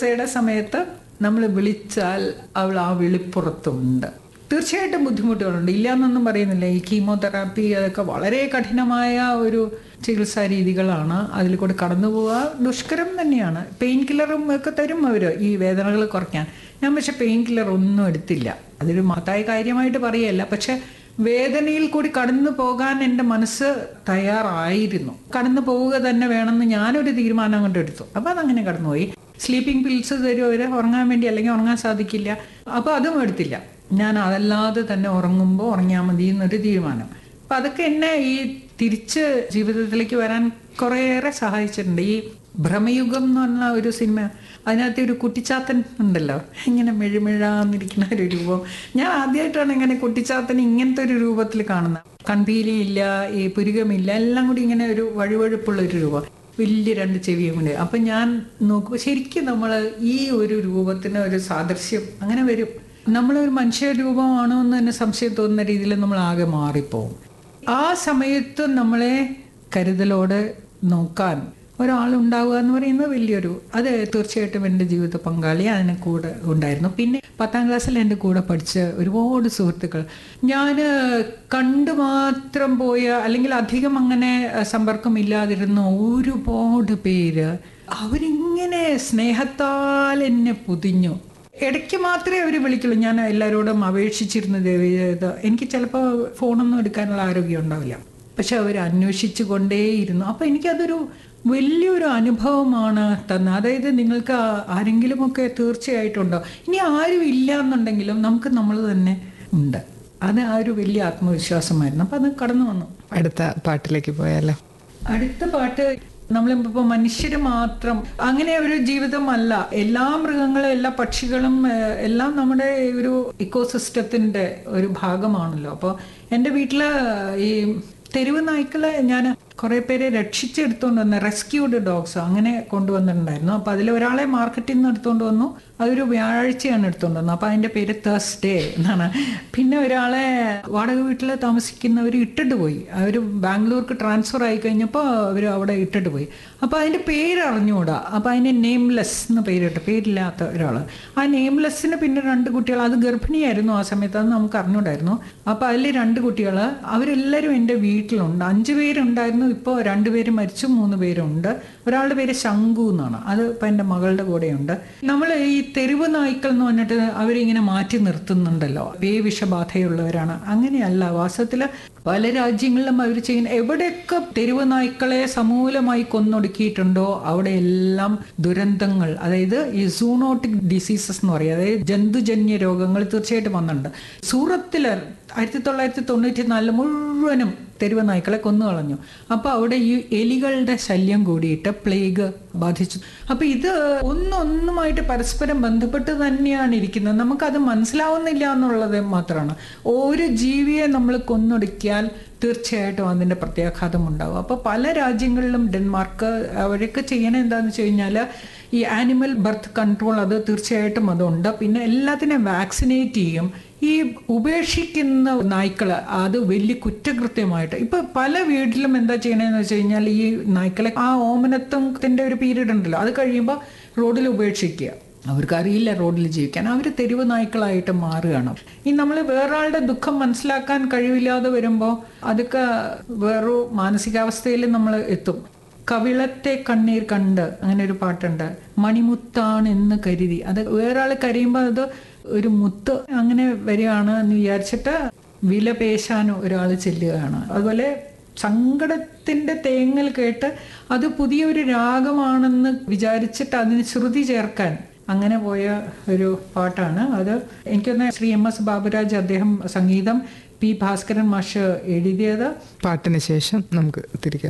യുടെ സമയത്ത് നമ്മൾ വിളിച്ചാൽ അവൾ ആ വിളിപ്പുറത്തുണ്ട്. തീർച്ചയായിട്ടും ബുദ്ധിമുട്ടുകളുണ്ട്, ഇല്ല എന്നൊന്നും പറയുന്നില്ല. ഈ കീമോതെറാപ്പി അതൊക്കെ വളരെ കഠിനമായ ഒരു ചികിത്സാ രീതികളാണ്. അതിൽ കൂടെ കടന്നു പോവുക ദുഷ്കരം തന്നെയാണ്. പെയിൻ കില്ലറും ഒക്കെ തരും അവർ ഈ വേദനകൾ കുറയ്ക്കാൻ. ഞാൻ പക്ഷെ പെയിൻ കില്ലർ ഒന്നും എടുത്തില്ല. അതൊരു മഹത്തായ കാര്യമായിട്ട് പറയല്ല, പക്ഷെ വേദനയിൽ കൂടി കടന്നു പോകാൻ എൻ്റെ മനസ്സ് തയ്യാറായിരുന്നു. കടന്നു പോവുക തന്നെ വേണമെന്ന് ഞാനൊരു തീരുമാനം കൊണ്ട് എടുത്തു. അപ്പം അതങ്ങനെ കടന്നുപോയി. സ്ലീപ്പിംഗ് പിൽസ് തരും അവർ ഉറങ്ങാൻ വേണ്ടി, അല്ലെങ്കിൽ ഉറങ്ങാൻ സാധിക്കില്ല, അപ്പോൾ അതും എടുത്തില്ല. ഞാൻ അതല്ലാതെ തന്നെ ഉറങ്ങുമ്പോൾ ഉറങ്ങിയാൽ മതി എന്നൊരു തീരുമാനം. അപ്പം അതൊക്കെ എന്നെ ഈ തിരിച്ച് ജീവിതത്തിലേക്ക് വരാൻ കുറേയേറെ സഹായിച്ചിട്ടുണ്ട്. ഈ ഭ്രമയുഗം എന്ന് പറഞ്ഞ ഒരു സിനിമ, അതിനകത്ത് ഒരു കുട്ടിച്ചാത്തൻ ഉണ്ടല്ലോ, ഇങ്ങനെ മെഴുമെഴാന്നിരിക്കുന്ന ഒരു രൂപം. ഞാൻ ആദ്യമായിട്ടാണ് ഇങ്ങനെ കുട്ടിച്ചാത്തൻ ഇങ്ങനത്തെ ഒരു രൂപത്തിൽ കാണുന്നത്. കൺപീലിയില്ല, ഈ പുരുകമില്ല, എല്ലാം കൂടി ഇങ്ങനെ ഒരു വഴുവഴുപ്പുള്ളൊരു രൂപം, വലിയ രണ്ട് ചെവിയും കൂടി. അപ്പം ഞാൻ നോക്കുമ്പോൾ ശരിക്കും നമ്മൾ ഈ ഒരു രൂപത്തിന് ഒരു സാദൃശ്യം അങ്ങനെ വരും. നമ്മളൊരു മനുഷ്യ രൂപമാണോ എന്ന് തന്നെ സംശയം തോന്നുന്ന രീതിയിൽ നമ്മൾ ആകെ മാറിപ്പോവും. ആ സമയത്ത് നമ്മളെ കരുതലോടെ നോക്കാൻ ഒരാളുണ്ടാവുക എന്ന് പറയുന്നത് വലിയൊരു, അത് തീർച്ചയായിട്ടും എൻ്റെ ജീവിത പങ്കാളി അതിന് കൂടെ ഉണ്ടായിരുന്നു. പിന്നെ 10ാം ക്ലാസ്സിൽ എൻ്റെ കൂടെ പഠിച്ച ഒരുപാട് സുഹൃത്തുക്കൾ, ഞാൻ കണ്ടു മാത്രം പോയ അല്ലെങ്കിൽ അധികം അങ്ങനെ സമ്പർക്കമില്ലാതിരുന്ന ഒരുപാട് പേര് അവരിങ്ങനെ സ്നേഹത്താൽ എന്നെ പൊതിഞ്ഞു. ഇടയ്ക്ക് മാത്രമേ അവർ വിളിക്കുള്ളൂ. ഞാൻ എല്ലാവരോടും അപേക്ഷിച്ചിരുന്നത് എനിക്ക് ചിലപ്പോൾ ഫോണൊന്നും എടുക്കാനുള്ള ആരോഗ്യം ഉണ്ടാവില്ല, പക്ഷെ അവർ അന്വേഷിച്ചു കൊണ്ടേയിരുന്നു. അപ്പം എനിക്കതൊരു വലിയൊരു അനുഭവമാണ് തന്നെ. അതായത് നിങ്ങൾക്ക് ആരെങ്കിലുമൊക്കെ തീർച്ചയായിട്ടുണ്ടോ, ഇനി ആരും ഇല്ല എന്നുണ്ടെങ്കിലും നമുക്ക് നമ്മൾ തന്നെ ഉണ്ട്. അത് ആ ഒരു വലിയ ആത്മവിശ്വാസമായിരുന്നു. അപ്പം അത് കടന്നു വന്നു. അടുത്ത പാട്ടിലേക്ക് പോയാലോ? അടുത്ത പാട്ട്, നമ്മളിപ്പോൾ മനുഷ്യർ മാത്രം അങ്ങനെ ഒരു ജീവിതമല്ല. എല്ലാ മൃഗങ്ങളും എല്ലാ പക്ഷികളും എല്ലാം നമ്മുടെ ഒരു ഇക്കോസിസ്റ്റത്തിൻ്റെ ഒരു ഭാഗമാണല്ലോ. അപ്പോൾ എൻ്റെ വീട്ടിൽ ഈ തെരുവ് നായ്ക്കളെ ഞാൻ കുറേ പേരെ രക്ഷിച്ചെടുത്തുകൊണ്ട് വന്ന റെസ്ക്യൂഡ് ഡോഗ്സ് അങ്ങനെ കൊണ്ടുവന്നിട്ടുണ്ടായിരുന്നു. അപ്പോൾ അതിൽ ഒരാളെ മാർക്കറ്റിൽ നിന്ന് എടുത്തുകൊണ്ട് വന്നു. അതൊരു വ്യാഴാഴ്ചയാണ് എടുത്തുകൊണ്ട് വന്നത്. അപ്പോൾ അതിൻ്റെ പേര് തേഴ്സ്ഡേ എന്നാണ്. പിന്നെ ഒരാളെ വാടക വീട്ടിൽ താമസിക്കുന്നവർ ഇട്ടിട്ട് പോയി. അവർ ബാംഗ്ലൂർക്ക് ട്രാൻസ്ഫർ ആയി കഴിഞ്ഞപ്പോൾ അവർ അവിടെ ഇട്ടിട്ട് പോയി. അപ്പോൾ അതിൻ്റെ പേര് അറിഞ്ഞുകൂടാ. അപ്പോൾ അതിന് നെയിംലെസ് എന്ന് പേരിട്ട്, പേരില്ലാത്ത ഒരാൾ. ആ നെയിംലെസ്സിന് പിന്നെ 2 കുട്ടികൾ, അത് ഗർഭിണിയായിരുന്നു ആ സമയത്ത്, അത് നമുക്ക് അറിഞ്ഞുകൂടായിരുന്നു. അപ്പോൾ അതിൽ 2 കുട്ടികൾ, അവരെല്ലാവരും എൻ്റെ വീട്ടിലുണ്ട്. 5 പേരുണ്ടായിരുന്നു. ഇപ്പോൾ 2 പേര് മരിച്ചു, 3 പേരുണ്ട്. ഒരാളുടെ പേര് ശംഖു എന്നാണ്, അത് ഇപ്പം എൻ്റെ മകളുടെ കൂടെയുണ്ട്. നമ്മൾ ഈ തെരുവ് നായ്ക്കൾ എന്ന് പറഞ്ഞിട്ട് അവരിങ്ങനെ മാറ്റി നിർത്തുന്നുണ്ടല്ലോ, വിഷബാധയുള്ളവരാണ്. അങ്ങനെയല്ല. വാസ്തവത്തിൽ പല രാജ്യങ്ങളിലും അവർ ചെയ്യുന്ന, എവിടെയൊക്കെ തെരുവ് നായ്ക്കളെ സമൂലമായി കൊന്നൊടുക്കിയിട്ടുണ്ടോ അവിടെയെല്ലാം ദുരന്തങ്ങൾ, അതായത് ഈ സൂണോട്ടിക് ഡിസീസസ് എന്ന് പറയും, അതായത് ജന്തുജന്യ രോഗങ്ങൾ തീർച്ചയായിട്ടും വന്നിട്ടുണ്ട്. സൂറത്തിൽ 1994 മുഴുവനും തെരുവ് നായ്ക്കളെ കൊന്നു കളഞ്ഞു. അപ്പോൾ അവിടെ ഈ എലികളുടെ ശല്യം കൂടിയിട്ട് പ്ലേഗ് ബാധിച്ചു. അപ്പോൾ ഇത് ഒന്നൊന്നുമായിട്ട് പരസ്പരം ബന്ധപ്പെട്ട് തന്നെയാണ് ഇരിക്കുന്നത്. നമുക്കത് മനസ്സിലാവുന്നില്ല എന്നുള്ളത് മാത്രമാണ്. ഒരു ജീവിയെ നമ്മൾ കൊന്നൊടുക്കിയാൽ തീർച്ചയായിട്ടും അതിൻ്റെ പ്രത്യാഘാതം ഉണ്ടാകും. അപ്പോൾ പല രാജ്യങ്ങളിലും, ഡെൻമാർക്ക്, അവരൊക്കെ ചെയ്യണത് എന്താണെന്ന് വെച്ച് കഴിഞ്ഞാൽ ഈ ആനിമൽ ബർത്ത് കൺട്രോൾ, അത് തീർച്ചയായിട്ടും അതുണ്ട്. പിന്നെ എല്ലാത്തിനെയും വാക്സിനേറ്റ് ചെയ്യും. ഈ ഉപേക്ഷിക്കുന്ന നായ്ക്കൾ അത് വലിയ കുറ്റകൃത്യമായിട്ട്, ഇപ്പം പല വീട്ടിലും എന്താ ചെയ്യണമെന്ന് വെച്ച് കഴിഞ്ഞാൽ ഈ നായ്ക്കളെ ആ ഓമനത്വത്തിൻ്റെ ഒരു പീരീഡ് ഉണ്ടല്ലോ, അത് കഴിയുമ്പോൾ റോഡിൽ ഉപേക്ഷിക്കുക. അവർക്കറിയില്ല റോഡിൽ ജീവിക്കാൻ, അവർ തെരുവ് നായ്ക്കളായിട്ട് മാറുകയാണ്. ഈ നമ്മൾ വേറൊരാളുടെ ദുഃഖം മനസ്സിലാക്കാൻ കഴിവില്ലാതെ വരുമ്പോൾ അതൊക്കെ വേറൊരു മാനസികാവസ്ഥയിൽ നമ്മൾ എത്തും. കവിളത്തെ കണ്ണീർ കണ്ട് അങ്ങനെ ഒരു പാട്ടുണ്ട്, മണിമുത്താണ് എന്ന് കരുതി. അത് വേറൊരാൾ കരയുമ്പോൾ അത് ഒരു മുത്ത് അങ്ങനെ വരികയാണ് എന്ന് വിചാരിച്ചിട്ട് വില പേശാൻ ഒരാൾ ചെല്ലുകയാണ്. അതുപോലെ സങ്കടത്തിൻ്റെ തേങ്ങൽ കേട്ട് അത് പുതിയൊരു രാഗമാണെന്ന് വിചാരിച്ചിട്ട് അതിന് ശ്രുതി ചേർക്കാൻ അങ്ങനെ പോയ ഒരു പാട്ടാണ് അത്. എനിക്കൊന്ന് ശ്രീ MS ബാബുരാജ് അദ്ദേഹം സംഗീതം, P ഭാസ്കരൻ മാഷ് എഴുതിയത്. പാട്ടിന് ശേഷം നമുക്ക് തിരികെ